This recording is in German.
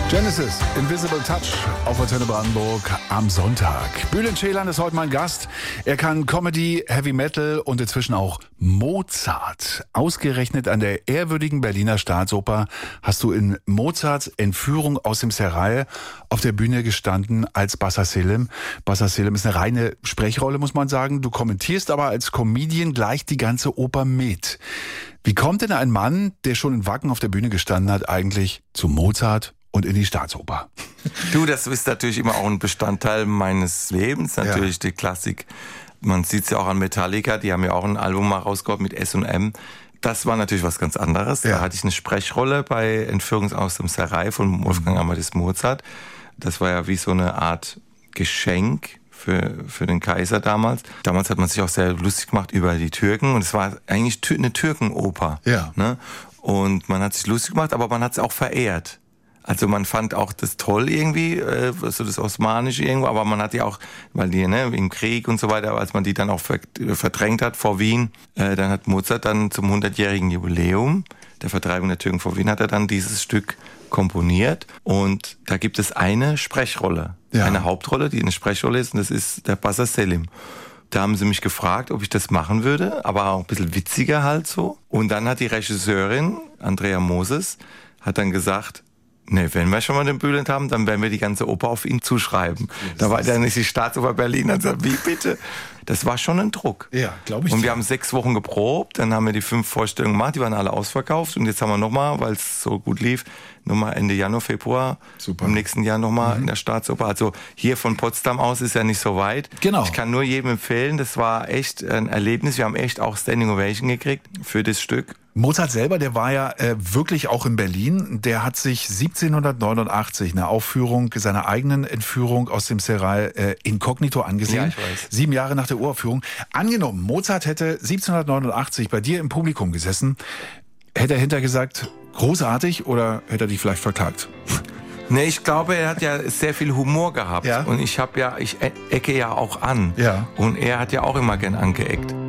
Genesis, Invisible Touch auf Antenne Brandenburg am Sonntag. Bülent Ceylan ist heute mein Gast. Er kann Comedy, Heavy Metal und inzwischen auch Mozart. Ausgerechnet an der ehrwürdigen Berliner Staatsoper hast du in Mozarts Entführung aus dem Serail auf der Bühne gestanden als Bassa Selim. Bassa Selim ist eine reine Sprechrolle, muss man sagen. Du kommentierst aber als Comedian gleich die ganze Oper mit. Wie kommt denn ein Mann, der schon in Wacken auf der Bühne gestanden hat, eigentlich zu Mozart und in die Staatsoper? Du, das ist natürlich immer auch ein Bestandteil meines Lebens, natürlich die Klassik. Man sieht es ja auch an Metallica, die haben ja auch ein Album mal rausgebracht mit S&M. Das war natürlich was ganz anderes. Ja. Da hatte ich eine Sprechrolle bei Entführung aus dem Serail von Wolfgang Amadeus Mozart. Das war ja wie so eine Art Geschenk für den Kaiser damals. Damals hat man sich auch sehr lustig gemacht über die Türken und es war eigentlich eine Türkenoper. Ja. Ne? Und man hat sich lustig gemacht, aber man hat es auch verehrt. Also man fand auch das toll irgendwie, so das Osmanische irgendwo, aber man hat ja auch, weil die im Krieg und so weiter, als man die dann auch verdrängt hat vor Wien, dann hat Mozart dann zum 100-jährigen Jubiläum der Vertreibung der Türken vor Wien, hat er dann dieses Stück komponiert und da gibt es eine Sprechrolle, eine Hauptrolle, die eine Sprechrolle ist und das ist der Bassa Selim. Da haben sie mich gefragt, ob ich das machen würde, aber auch ein bisschen witziger halt so. Und dann hat die Regisseurin, Andrea Moses, hat dann gesagt, nee, wenn wir schon mal den Bülent haben, dann werden wir die ganze Oper auf ihn zuschreiben. Da war dann nicht die Staatsoper Berlin und sagt, wie bitte? Das war schon ein Druck. Ja, glaube ich. Und wir haben 6 Wochen geprobt, dann haben wir die 5 Vorstellungen gemacht, die waren alle ausverkauft und jetzt haben wir nochmal, weil es so gut lief, nochmal Ende Januar, Februar, im nächsten Jahr nochmal in der Staatsoper. Also hier von Potsdam aus ist ja nicht so weit. Genau. Ich kann nur jedem empfehlen, das war echt ein Erlebnis. Wir haben echt auch Standing Ovation gekriegt für das Stück. Mozart selber, der war ja wirklich auch in Berlin. Der hat sich 1789 eine Aufführung seiner eigenen Entführung aus dem Serail inkognito angesehen. Ja, ich weiß. 7 Jahre nach der Uraufführung. Angenommen, Mozart hätte 1789 bei dir im Publikum gesessen. Hätte er hinterher gesagt, großartig, oder hätte er dich vielleicht verklagt? Nee, ich glaube, er hat ja sehr viel Humor gehabt. Ja. Und ich ecke ja auch an. Ja. Und er hat ja auch immer gern angeeckt.